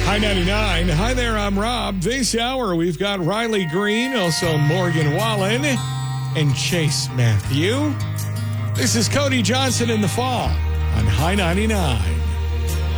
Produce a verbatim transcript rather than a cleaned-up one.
High ninety-nine. Hi there, I'm Rob. This hour, we've got Riley Green, also Morgan Wallen, and Chase Matthew. This is Cody Johnson in the Fall on High ninety-nine.